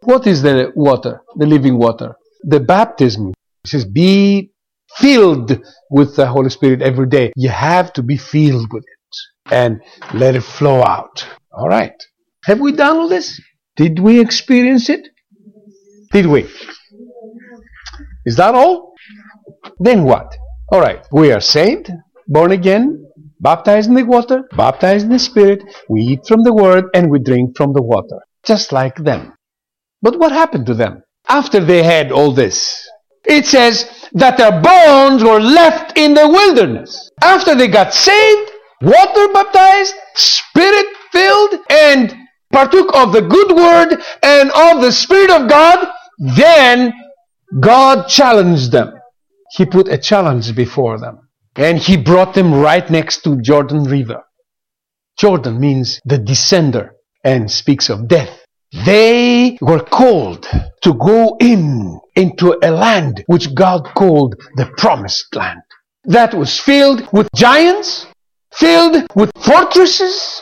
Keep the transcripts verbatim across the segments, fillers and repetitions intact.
What is the water, the living water? The baptism. It says, be filled with the Holy Spirit every day. You have to be filled with it and let it flow out. All right. Have we done all this? Did we experience it? Did we? Is that all? Then what? All right. We are saved, born again, baptized in the water, baptized in the Spirit. We eat from the Word and we drink from the water. Just like them. But what happened to them after they had all this? It says that their bones were left in the wilderness. After they got saved, water baptized, Spirit filled, and partook of the good word and of the Spirit of God, then God challenged them. He put a challenge before them. And He brought them right next to Jordan River. Jordan means the descender and speaks of death. They were called to go in into a land which God called the promised land. That was filled with giants, filled with fortresses,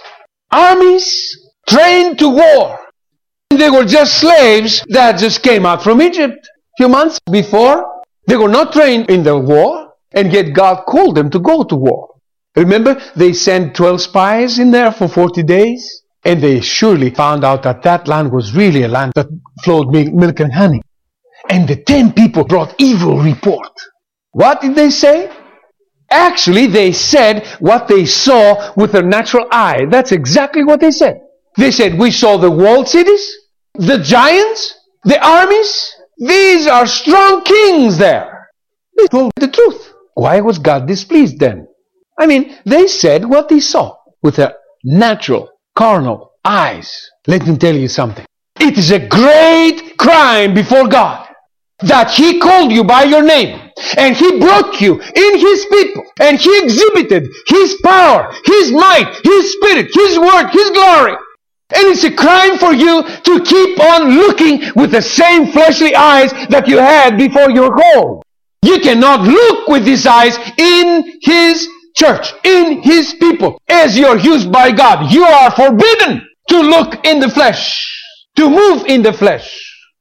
armies, trained to war. They were just slaves that just came out from Egypt a few months before. They were not trained in the war, and yet God called them to go to war. Remember, they sent twelve spies in there for forty days. And they surely found out that that land was really a land that flowed milk and honey. And the ten people brought evil report. What did they say? Actually, they said what they saw with their natural eye. That's exactly what they said. They said, we saw the walled cities, the giants, the armies. These are strong kings there. They told the truth. Why was God displeased then? I mean, they said what they saw with their natural carnal eyes. Let me tell you something. It is a great crime before God that He called you by your name and He brought you in His people and He exhibited His power, His might, His Spirit, His word, His glory. And it's a crime for you to keep on looking with the same fleshly eyes that you had before you were called. You cannot look with these eyes in His church, in His people, as you're used by God. You are forbidden to look in the flesh, to move in the flesh.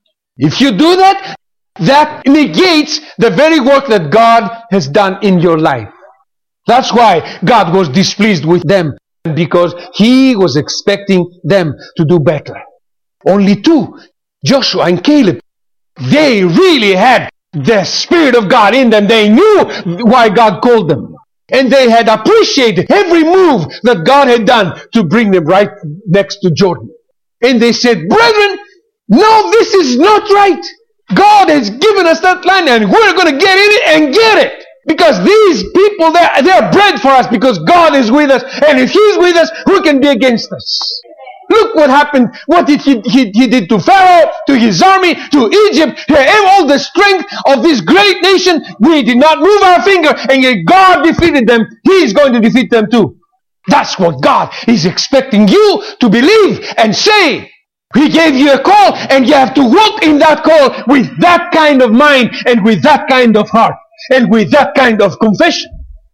If you do that, that negates the very work that God has done in your life. That's why God was displeased with them, because He was expecting them to do better. Only two, Joshua and Caleb, they really had the Spirit of God in them. They knew why God called them. And they had appreciated every move that God had done to bring them right next to Jordan. And they said, brethren, no, this is not right. God has given us that land and we're going to get in it and get it. Because these people, they're, they're bread for us because God is with us. And if He's with us, who can be against us? Look what happened, what did he, he, he did to Pharaoh, to his army, to Egypt. He had all the strength of this great nation. We did not move our finger, and yet God defeated them. He is going to defeat them too. That's what God is expecting you to believe and say. He gave you a call, and you have to walk in that call with that kind of mind, and with that kind of heart, and with that kind of confession.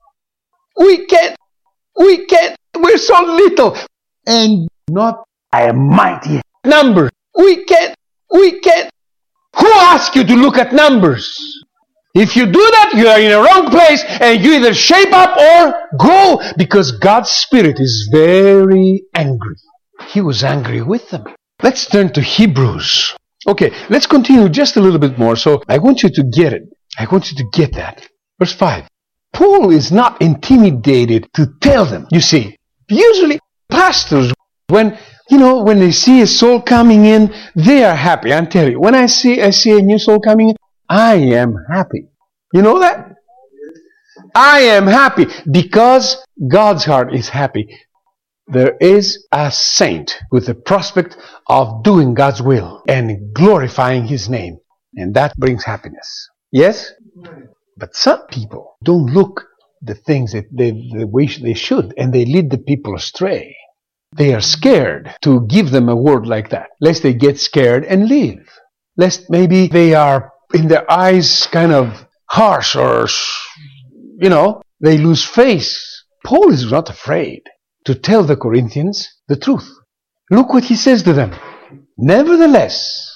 We can't, we can't, we're so little, and not a mighty number. We can't, we can't. Who asked you to look at numbers? If you do that, you are in a wrong place, and you either shape up or go, because God's Spirit is very angry. He was angry with them. Let's turn to Hebrews. Okay, let's continue just a little bit more. So I want you to get it. I want you to get that. Verse five. Paul is not intimidated to tell them. You see, usually pastors, when you know, when they see a soul coming in, they are happy. I tell you, when I see I see a new soul coming in, I am happy. You know that? I am happy because God's heart is happy. There is a saint with the prospect of doing God's will and glorifying His name. And that brings happiness. Yes? But some people don't look the things that they, the way they should, and they lead the people astray. They are scared to give them a word like that, lest they get scared and leave. Lest maybe they are, in their eyes, kind of harsh, or, you know, they lose face. Paul is not afraid to tell the Corinthians the truth. Look what he says to them. Nevertheless,